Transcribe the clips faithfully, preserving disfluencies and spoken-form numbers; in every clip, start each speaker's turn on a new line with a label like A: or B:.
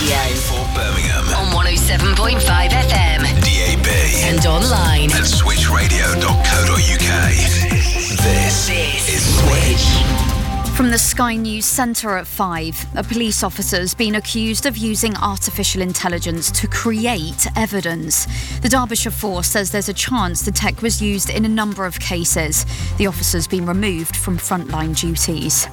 A: Radio.
B: For Birmingham.
A: On one oh seven point five F M.
B: D A B.
A: And online.
B: At switch radio dot co dot uk. This, this is Switch.
C: From the Sky News Centre at five, a police officer's been accused of using artificial intelligence to create evidence. The Derbyshire Force says there's a chance the tech was used in a number of cases. The officer's been removed from frontline duties.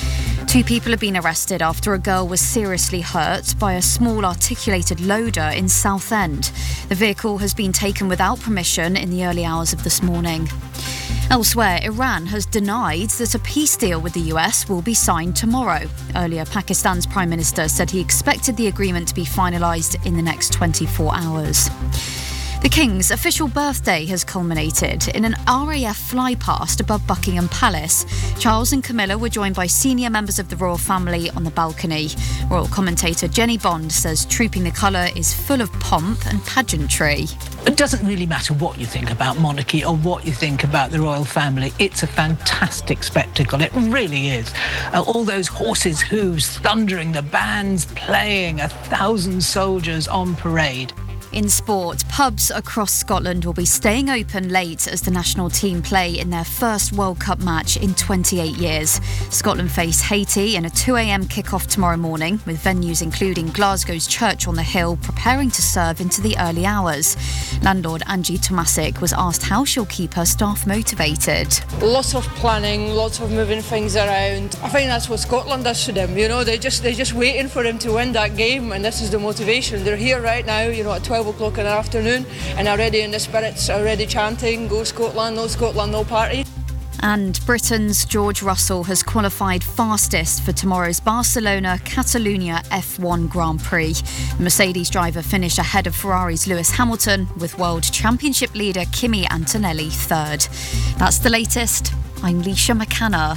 C: Two people have been arrested after a girl was seriously hurt by a small articulated loader in Southend. The vehicle has been taken without permission in the early hours of this morning. Elsewhere, Iran has denied that a peace deal with the U S will be signed tomorrow. Earlier, Pakistan's Prime Minister said he expected the agreement to be finalised in the next twenty-four hours. The King's official birthday has culminated in an R A F flypast above Buckingham Palace. Charles and Camilla were joined by senior members of the royal family on the balcony. Royal commentator Jenny Bond says Trooping the Colour is full of pomp and pageantry.
D: It doesn't really matter what you think about monarchy or what you think about the royal family. It's a fantastic spectacle. It really is. Uh, all those horses' hooves thundering, the bands playing, a thousand soldiers on parade.
C: In sport, pubs across Scotland will be staying open late as the national team play in their first World Cup match in twenty-eight years. Scotland face Haiti in a two a.m. kick-off tomorrow morning, with venues including Glasgow's Church on the Hill preparing to serve into the early hours. Landlord Angie Tomasic was asked how she'll keep her staff motivated.
E: Lots of planning, lots of moving things around. I think that's what Scotland does to them, you know, they just, they're just waiting for them to win that game, and this is the motivation. They're here right now, you know, at twelve o'clock in the afternoon, and already in the spirits, already chanting, go Scotland, no Scotland, no party.
C: And Britain's George Russell has qualified fastest for tomorrow's Barcelona-Catalunya F one Grand Prix. The Mercedes driver finished ahead of Ferrari's Lewis Hamilton, with World Championship leader Kimi Antonelli third. That's the latest. I'm Leisha McKenna.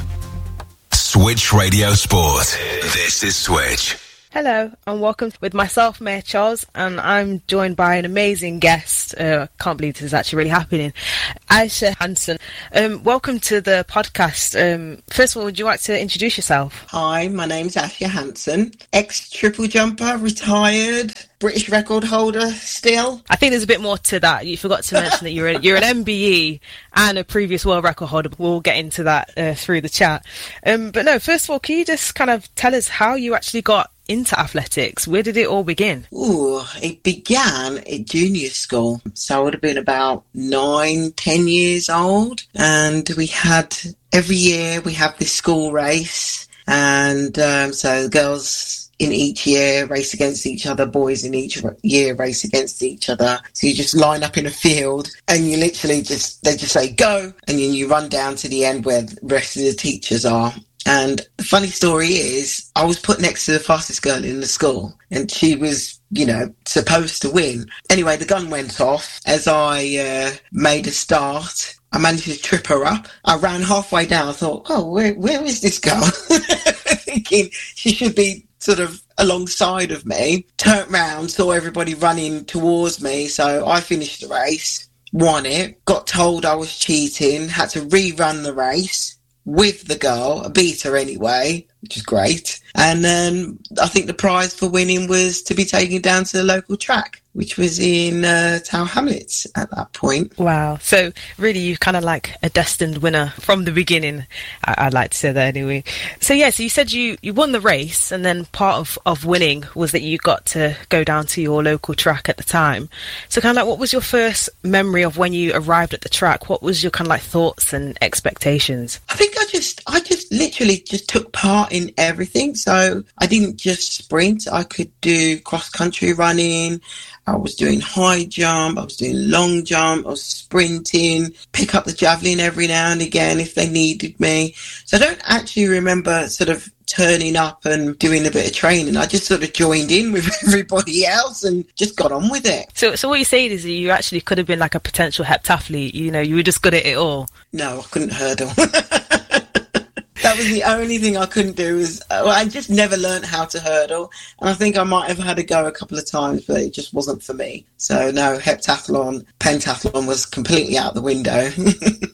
B: Switch Radio Sport. This is Switch.
F: Hello and welcome with myself, Mayor Charles, and I'm joined by an amazing guest. Uh, I can't believe this is actually really happening. Aisha Hanson. Um, welcome to the podcast. Um, first of all, would you like to introduce yourself?
G: Hi, my name's Aisha Hanson, ex-triple jumper, retired, British record holder still.
F: I think there's a bit more to that. You forgot to mention that you're a, you're an M B E and a previous world record holder. We'll get into that uh, through the chat. Um, but no, first of all, can you just kind of tell us how you actually got into athletics? Where did it all begin?
G: Ooh, it began at junior school. So I would have been about nine, ten years old. And we had, every year we have this school race. And um, so the girls in each year race against each other, boys in each year race against each other. So you just line up in a field and you literally just, they just say go, and then you run down to the end where the rest of the teachers are. And the funny story is, I was put next to the fastest girl in the school, and she was, you know, supposed to win. Anyway, the gun went off as I uh, made a start. I managed to trip her up. I ran halfway down. I thought, oh, where, where is this girl? Thinking she should be sort of alongside of me. Turned round, saw everybody running towards me. So I finished the race, won it, got told I was cheating, had to rerun the race with the girl. I beat her anyway, which is great. And then I think the prize for winning was to be taken down to the local track, which was in uh, Tower Hamlets at that point.
F: Wow. So really you're kind of like a destined winner from the beginning. I- I'd like to say that anyway. So yeah, so you said you, you won the race, and then part of, of winning was that you got to go down to your local track at the time. So kind of like, what was your first memory of when you arrived at the track? What was your kind of like thoughts and expectations?
G: I think I just, I just literally just took part in everything. So I didn't just sprint. I could do cross-country running. I was doing high jump, I was doing long jump, I was sprinting, pick up the javelin every now and again if they needed me. So I don't actually remember sort of turning up and doing a bit of training. I just sort of joined in with everybody else and just got on with it.
F: So so what you're saying is that you actually could have been like a potential heptathlete, you know, you were just good at it all.
G: No, I couldn't hurdle. That was the only thing I couldn't do. Was well, I just never learned how to hurdle, and I think I might have had a go a couple of times, but it just wasn't for me. So no, heptathlon, pentathlon was completely out the window.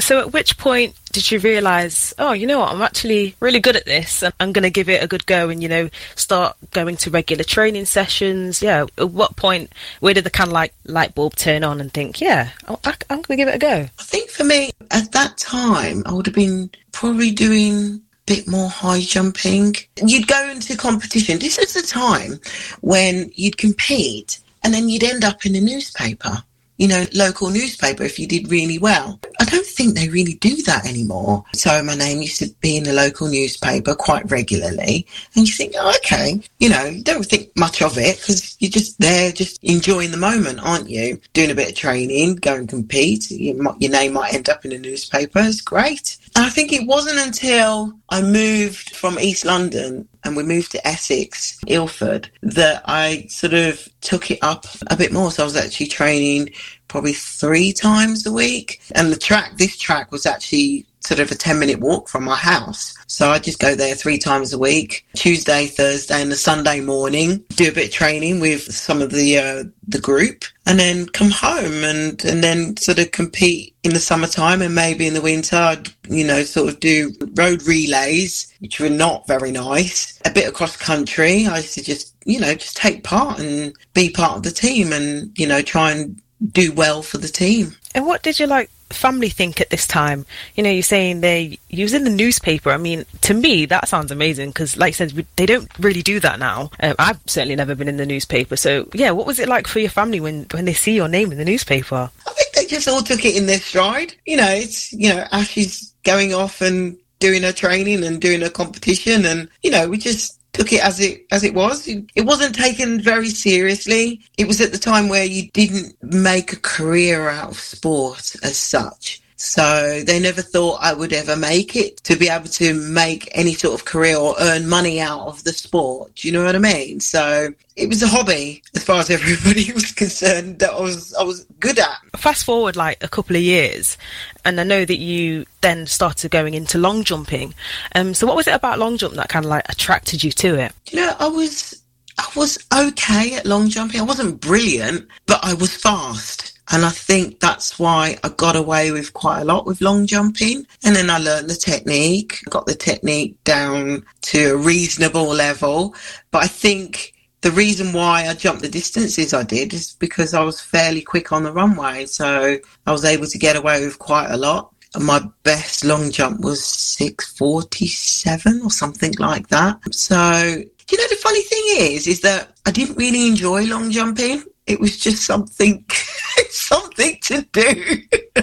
F: So at which point did you realise, oh, you know what, I'm actually really good at this and I'm going to give it a good go and, you know, start going to regular training sessions? Yeah, at what point, where did the kind of like light bulb turn on and think, yeah, I, I'm going to give it a go?
G: I think for me, at that time, I would have been probably doing bit more high jumping. You'd go into competition. This is the time when you'd compete and then you'd end up in a newspaper, you know, local newspaper if you did really well. I don't think they really do that anymore. So my name used to be in the local newspaper quite regularly. And you think, oh, okay, you know, you don't think much of it because you're just there just enjoying the moment, aren't you? Doing a bit of training, go and compete. You might, your name might end up in a newspaper. It's great. And I think it wasn't until I moved from East London and we moved to Essex, Ilford, that I sort of took it up a bit more. So I was actually training probably three times a week. And the track, this track was actually sort of a ten minute walk from my house. So I just go there three times a week, Tuesday, Thursday and the Sunday morning, do a bit of training with some of the uh, the group and then come home and, and then sort of compete in the summertime and maybe in the winter, I'd, you know, sort of do road relays, which were not very nice, a bit across country. I used to just, you know, just take part and be part of the team and, you know, try and do well for the team.
F: And what did your like family think at this time? You know, you're saying they you was in the newspaper. I mean, to me that sounds amazing because, like I said, they don't really do that now. Um, I've certainly never been in the newspaper. So yeah, what was it like for your family when when they see your name in the newspaper?
G: I think they just all took it in their stride. You know, it's, you know, Ashley's going off and doing her training and doing her competition, and you know, we just took it as it as it was. It wasn't taken very seriously. It was at the time where you didn't make a career out of sport as such. So they never thought I would ever make it to be able to make any sort of career or earn money out of the sport. Do you know what I mean? So it was a hobby as far as everybody was concerned that I was I was good at.
F: Fast forward like a couple of years and I know that you then started going into long jumping. Um, so what was it about long jump that kind of like attracted you to it?
G: You know, I was I was okay at long jumping. I wasn't brilliant, but I was fast. And I think that's why I got away with quite a lot with long jumping. And then I learned the technique, got the technique down to a reasonable level. But I think the reason why I jumped the distances I did is because I was fairly quick on the runway. So I was able to get away with quite a lot. And my best long jump was six forty-seven or something like that. So, you know, the funny thing is, is that I didn't really enjoy long jumping. It was just something, something to do.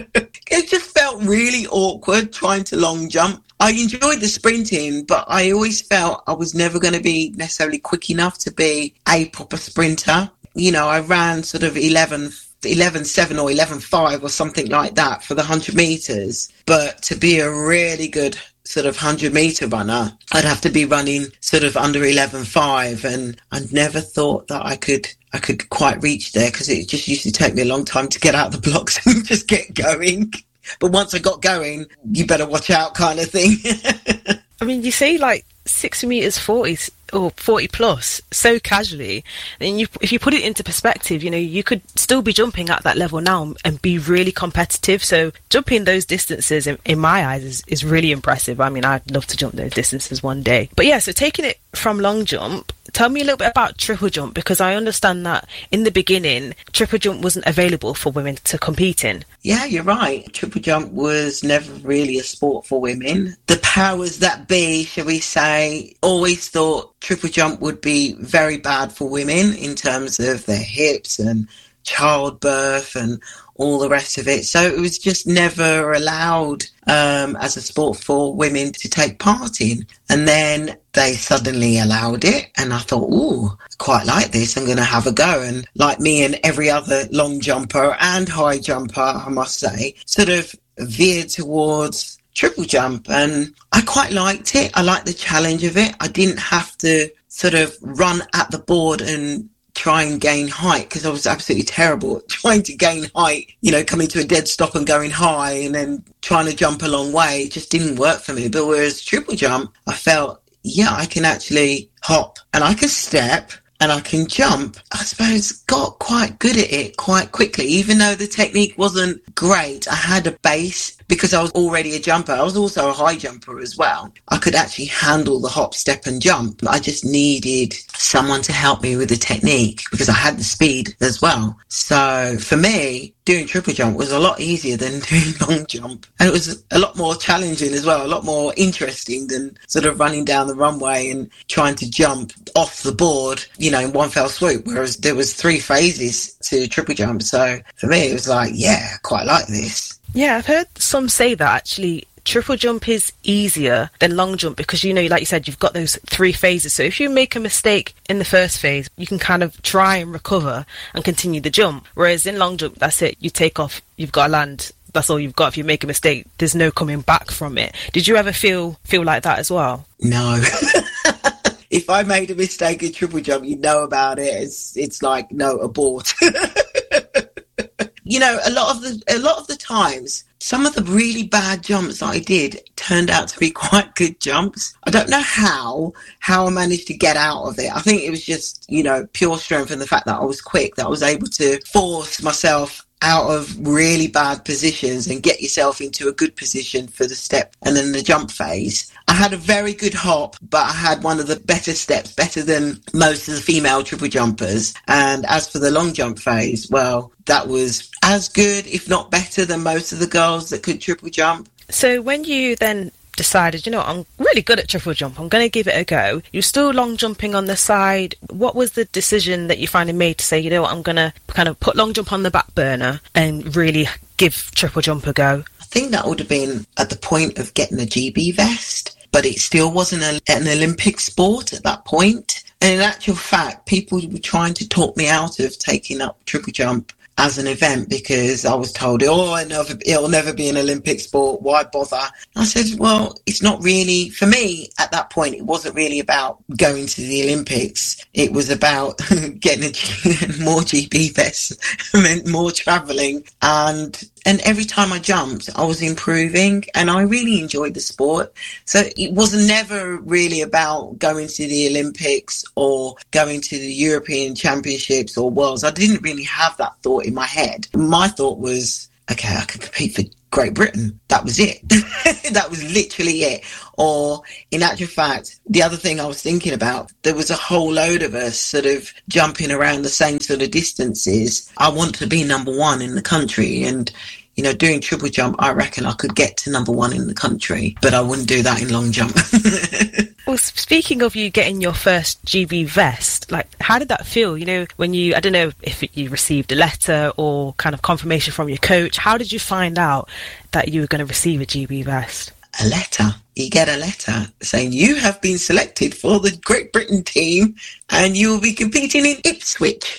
G: It just felt really awkward trying to long jump. I enjoyed the sprinting, but I always felt I was never going to be necessarily quick enough to be a proper sprinter. You know, I ran sort of eleven, eleven seven or eleven five or something like that for the one hundred metres. But to be a really good sort of one hundred metre runner, I'd have to be running sort of under eleven five, and I never thought that I could I could quite reach there because it just used to take me a long time to get out of the blocks and just get going. But once I got going, you better watch out kind of thing.
F: I mean, you say like sixty metres forty or forty plus so casually, and you, if you put it into perspective, you know, you could still be jumping at that level now and be really competitive. So jumping those distances in, in my eyes is, is really impressive. I mean, I'd love to jump those distances one day. But yeah, so taking it from long jump, tell me a little bit about triple jump, because I understand that in the beginning triple jump wasn't available for women to compete in.
G: Yeah, you're right. Triple jump was never really a sport for women. The powers that be, shall we say, always thought triple jump would be very bad for women in terms of their hips and childbirth and all the rest of it. So it was just never allowed um, as a sport for women to take part in. And then they suddenly allowed it, and I thought, ooh, I quite like this. I'm going to have a go. And like me and every other long jumper and high jumper, I must say, sort of veered towards triple jump, and I quite liked it. I liked the challenge of it. I didn't have to sort of run at the board and try and gain height, because I was absolutely terrible at trying to gain height, you know, coming to a dead stop and going high and then trying to jump a long way. It just didn't work for me. But whereas triple jump, I felt, yeah, I can actually hop and I can step and I can jump. I suppose got quite good at it quite quickly, even though the technique wasn't great. I had a base because I was already a jumper. I was also a high jumper as well. I could actually handle the hop, step and jump. I just needed someone to help me with the technique because I had the speed as well. So for me, doing triple jump was a lot easier than doing long jump. And it was a lot more challenging as well, a lot more interesting than sort of running down the runway and trying to jump off the board, you know, in one fell swoop, whereas there was three phases to triple jump. So for me, it was like, yeah, I quite like this.
F: Yeah, I've heard some say that actually triple jump is easier than long jump because, you know, like you said, you've got those three phases. So if you make a mistake in the first phase, you can kind of try and recover and continue the jump. Whereas in long jump, that's it. You take off, you've got to land. That's all you've got. If you make a mistake, there's no coming back from it. Did you ever feel feel like that as well?
G: No. If I made a mistake in triple jump, you know about it. It's it's like, no, abort. You know, a lot of the a lot of the times, some of the really bad jumps that I did turned out to be quite good jumps. I don't know how how I managed to get out of it. I think it was just, you know, pure strength and the fact that I was quick, that I was able to force myself out of really bad positions and get yourself into a good position for the step and then the jump phase. I had a very good hop, but I had one of the better steps, better than most of the female triple jumpers. And as for the long jump phase, well, that was as good, if not better, than most of the girls that could triple jump.
F: So when you then decided, you know, I'm really good at triple jump, I'm going to give it a go, you're still long jumping on the side. What was the decision that you finally made to say, you know what, I'm going to kind of put long jump on the back burner and really give triple jump a go?
G: I think that would have been at the point of getting a G B vest, but it still wasn't a, an Olympic sport at that point. And in actual fact, people were trying to talk me out of taking up triple jump as an event because I was told, oh, it'll never, it'll never be an Olympic sport. Why bother? I said, well, it's not really, for me at that point, it wasn't really about going to the Olympics. It was about getting a, more G B vests, meant more travelling. And And every time I jumped, I was improving and I really enjoyed the sport. So it was never really about going to the Olympics or going to the European Championships or Worlds. I didn't really have that thought in my head. My thought was, okay, I could compete for Great Britain. That was it. That was literally it. Or in actual fact, the other thing I was thinking about, there was a whole load of us sort of jumping around the same sort of distances. I want to be number one in the country. And, you know, doing triple jump, I reckon I could get to number one in the country, but I wouldn't do that in long jump.
F: Well, speaking of you getting your first G B vest, like, how did that feel? You know, when you, I don't know if you received a letter or kind of confirmation from your coach, how did you find out that you were going to receive a G B vest?
G: A letter. You get a letter saying you have been selected for the Great Britain team and you will be competing in Ipswich.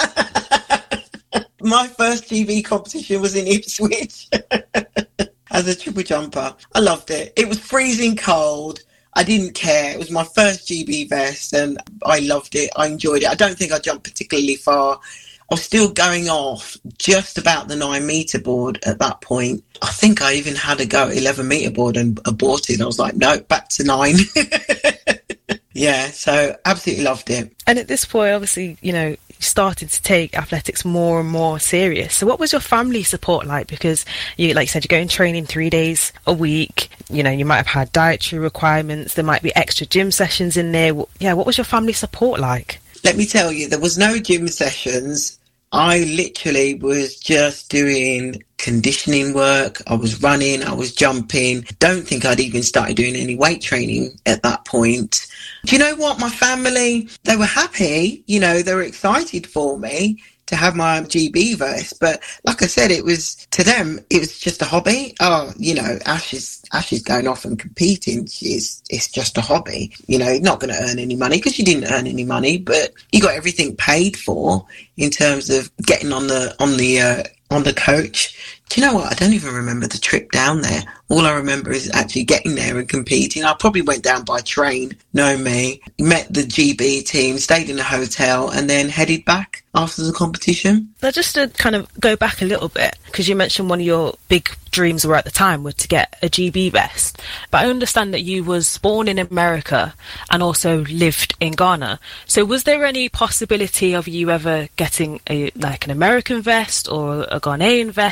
G: My first G B competition was in Ipswich as a triple jumper. I loved it. It was freezing cold. I didn't care. It was my first G B vest and I loved it. I enjoyed it. I don't think I jumped particularly far. I was still going off just about the nine metre board at that point. I think I even had a go at eleven metre board and aborted. I was like, no, back to nine. Yeah, so absolutely loved it.
F: And at this point, obviously, you know, started to take athletics more and more serious. So what was your family support like? Because you, like you said, you're going training three days a week. You know, you might have had dietary requirements. There might be extra gym sessions in there. Yeah, what was your family support like?
G: Let me tell you, there was no gym sessions. I literally was just doing conditioning work. I was running, I was jumping. Don't think I'd even started doing any weight training at that point. Do you know what? My family, they were happy. You know, they were excited for me to have my G B vest. But like I said, it was, to them, it was just a hobby. Oh, you know, Ash is, Ash is going off and competing. She's, it's just a hobby. You know, not going to earn any money because you didn't earn any money, but you got everything paid for in terms of getting on the, on the, uh, on the coach. Do you know what? I don't even remember the trip down there. All I remember is actually getting there and competing. I probably went down by train, know me, met the G B team, stayed in a hotel and then headed back after the competition.
F: Now, just to kind of go back a little bit, because you mentioned one of your big dreams were at the time were to get a G B vest. But I understand that you was born in America and also lived in Ghana. So was there any possibility of you ever getting a like an American vest or a Ghanaian vest, or was it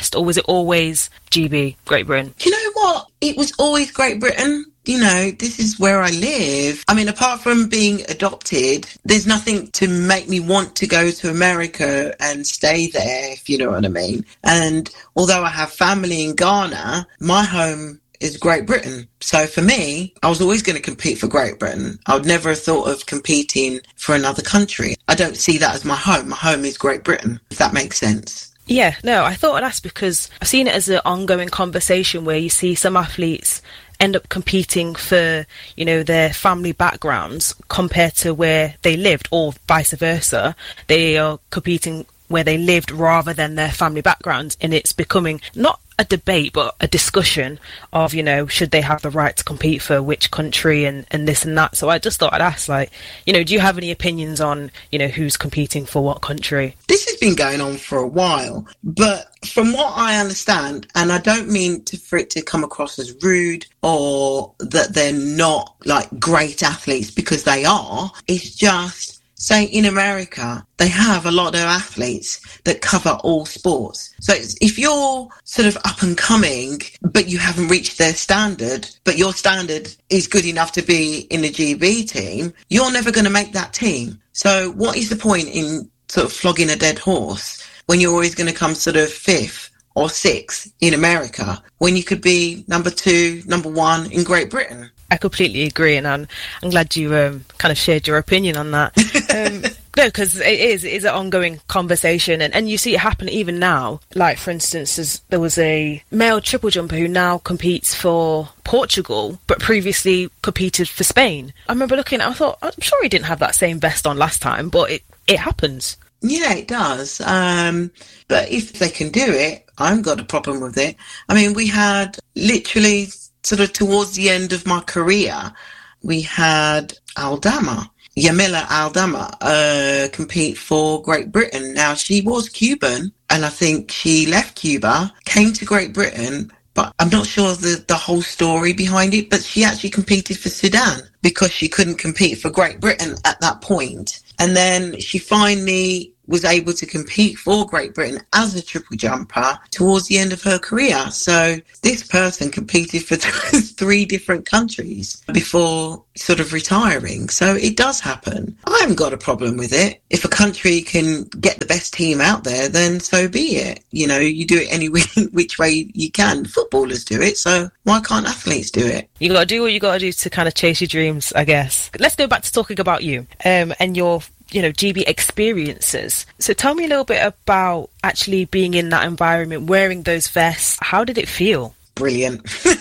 F: always G B, Great Britain?
G: Do you know what? It was always Great Britain. You know, this is where I live. I mean, apart from being adopted, there's nothing to make me want to go to America and stay there, if you know what I mean. And although I have family in Ghana, my home is Great Britain. So for me, I was always going to compete for Great Britain. I would never have thought of competing for another country. I don't see that as my home. My home is Great Britain, if that makes sense.
F: Yeah, no, I thought I'd ask because I've seen it as an ongoing conversation where you see some athletes end up competing for, you know, their family backgrounds compared to where they lived, or vice versa. They are competing where they lived rather than their family backgrounds, and it's becoming not a debate but a discussion of, you know, should they have the right to compete for which country and, and this and that. So I just thought I'd ask, like, you know, do you have any opinions on, you know, who's competing for what country?
G: This has been going on for a while, but from what I understand, and I don't mean to, for it to come across as rude or that they're not like great athletes, because they are, it's just, say in America, they have a lot of athletes that cover all sports. So it's, if you're sort of up and coming, but you haven't reached their standard, but your standard is good enough to be in the G B team, you're never going to make that team. So what is the point in sort of flogging a dead horse when you're always going to come sort of fifth or sixth in America when you could be number two, number one in Great Britain?
F: I completely agree, and I'm, I'm glad you um, kind of shared your opinion on that. Um, no, because it is, it is an ongoing conversation, and, and you see it happen even now. Like, for instance, there's, there was a male triple jumper who now competes for Portugal, but previously competed for Spain. I remember looking, I thought, I'm sure he didn't have that same vest on last time, but it, it happens.
G: Yeah, it does. Um, but if they can do it, I haven't got a problem with it. I mean, we had literally sort of towards the end of my career, we had Aldama, Yamila Aldama, uh, compete for Great Britain. Now, she was Cuban, and I think she left Cuba, came to Great Britain, but I'm not sure the, the whole story behind it, but she actually competed for Sudan because she couldn't compete for Great Britain at that point. And then she finally was able to compete for Great Britain as a triple jumper towards the end of her career. So this person competed for three different countries before sort of retiring. So it does happen. I haven't got a problem with it. If a country can get the best team out there, then so be it. You know, you do it any which way you can. Footballers do it, so why can't athletes do it?
F: You got to do what you got to do to kind of chase your dreams, I guess. Let's go back to talking about you um, and your you know, G B experiences. So tell me a little bit about actually being in that environment, wearing those vests. How did it feel?
G: Brilliant.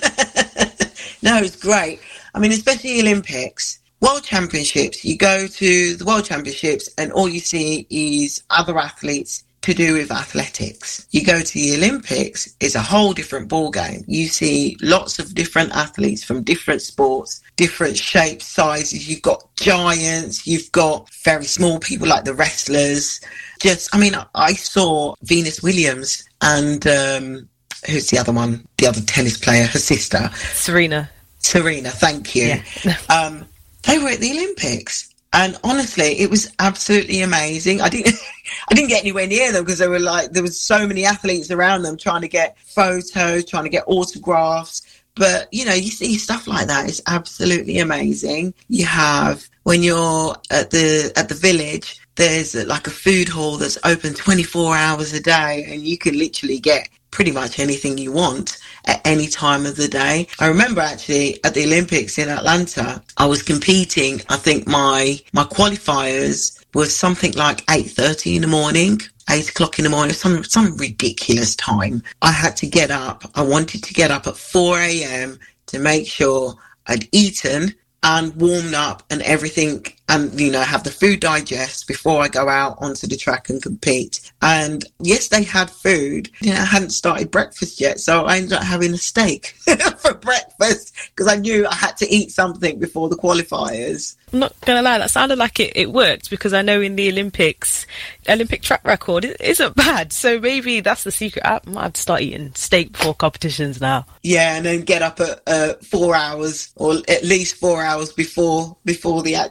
G: No, it's great. I mean, especially Olympics, World Championships, you go to the World Championships and all you see is other athletes to do with athletics. You go to the Olympics, it's a whole different ball game. You see lots of different athletes from different sports, different shapes, sizes. You've got giants, you've got very small people like the wrestlers. Just, I mean, I saw Venus Williams and um, who's the other one? The other tennis player, her sister.
F: Serena.
G: Serena, thank you. Yeah. um, they were at the Olympics. And honestly, it was absolutely amazing. I didn't, I didn't get anywhere near them because they were like, there was so many athletes around them trying to get photos, trying to get autographs. But, you know, you see stuff like that. It's absolutely amazing. You have, when you're at the, at the village, there's like a food hall that's open twenty-four hours a day, and you can literally get pretty much anything you want at any time of the day. I remember actually at the Olympics in Atlanta, I was competing. I think my my qualifiers was something like eight thirty in the morning, eight o'clock in the morning, some some ridiculous time. I had to get up. I wanted to get up at four a.m. to make sure I'd eaten and warmed up and everything, and, you know, have the food digest before I go out onto the track and compete. And yes, they had food. You know, I hadn't started breakfast yet, so I ended up having a steak for breakfast because I knew I had to eat something before the qualifiers.
F: I'm not going to lie, that sounded like it, it worked, because I know in the Olympics, Olympic track record it isn't bad. So maybe that's the secret. I might have to start eating steak before competitions now.
G: Yeah, and then get up at uh, four hours or at least four hours before before the actual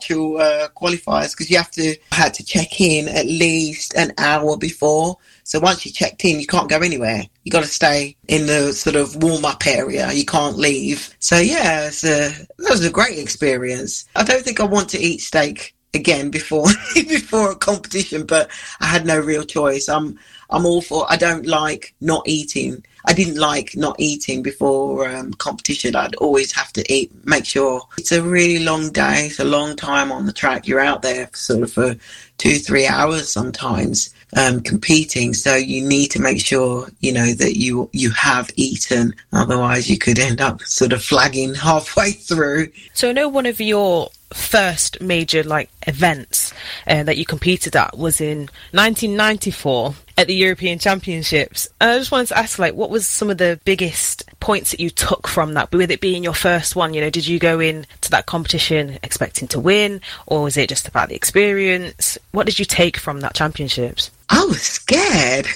G: uh, qualifiers, because you have to had to check in at least an hour before. So once you checked in, you can't go anywhere. You got to stay in the sort of warm-up area. You can't leave. So yeah, it's a, that was a great experience. I don't think I want to eat steak again before before a competition, but I had no real choice. I'm I'm all for. I don't like not eating. I didn't like not eating before um, competition. I'd always have to eat. Make sure it's a really long day. It's a long time on the track. You're out there for sort of for two, three hours sometimes. Um, competing, so you need to make sure you know that you you have eaten, otherwise you could end up sort of flagging halfway through.
F: So I know one of your first major like events uh, that you competed at was in nineteen ninety-four at the European Championships. And I just wanted to ask, like, what was some of the biggest points that you took from that, with it being your first one? You know, did you go in to that competition expecting to win, or was it just about the experience? What did you take from that championships?
G: I was scared.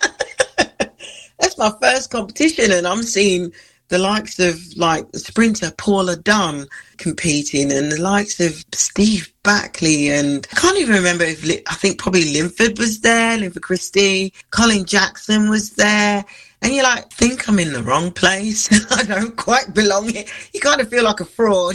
G: That's my first competition, and I'm seeing the likes of like the sprinter Paula Dunn competing, and the likes of Steve Backley, and I can't even remember if I think probably Linford was there, Linford Christie, Colin Jackson was there. And you're like, think I'm in the wrong place. I don't quite belong here. You kind of feel like a fraud.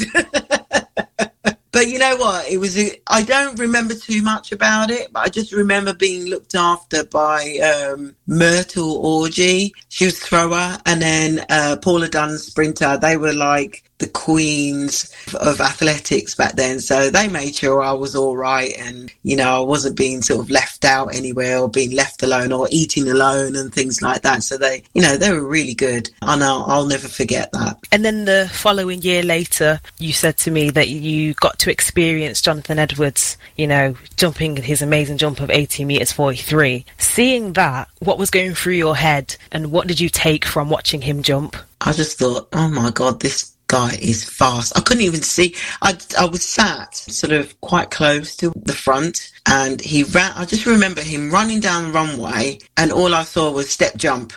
G: But you know what? It was. A, I don't remember too much about it, but I just remember being looked after by um, Myrtle Orgy. She was thrower, and then uh, Paula Dunn, sprinter. They were like the queens of athletics back then, so they made sure I was all right, and you know I wasn't being sort of left out anywhere or being left alone or eating alone and things like that. So they, you know, they were really good, and I'll, I'll never forget that.
F: And then the following year later, you said to me that you got to experience Jonathan Edwards, you know, jumping his amazing jump of eighteen meters forty-three. Seeing that, what was going through your head, and what did you take from watching him jump?
G: I just thought, oh my God, this guy is fast. I couldn't even see. I, I was sat sort of quite close to the front, and he ran. I just remember him running down the runway, and all I saw was step jump.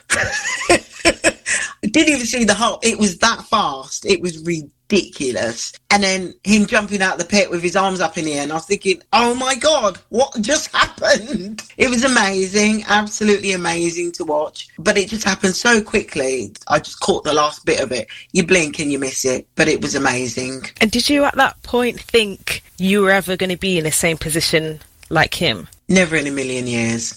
G: I didn't even see the whole. It was that fast. It was ridiculous. And then him jumping out the pit with his arms up in the air, and I was thinking, oh my God, what just happened? It was amazing, absolutely amazing to watch. But it just happened so quickly. I just caught the last bit of it. You blink and you miss it, but it was amazing.
F: And did you at that point think you were ever going to be in the same position like him?
G: Never in a million years.